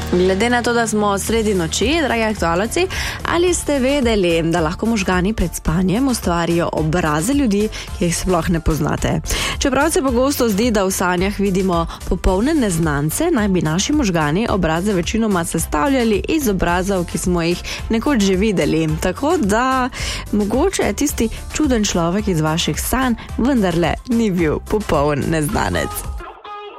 Glede na to, da smo sredi noči, dragi aktualci, ali ste vedeli, da lahko možgani pred spanjem ustvarijo obraze ljudi, ki jih sploh ne poznate? Čeprav se pogosto zdi, da v sanjah vidimo popolne neznance, naj bi naši možgani obraze večinoma sestavljali iz obrazov, ki smo jih nekoč že videli. Tako da mogoče tisti čuden človek iz vaših sanj vendarle ni bil popoln neznanec.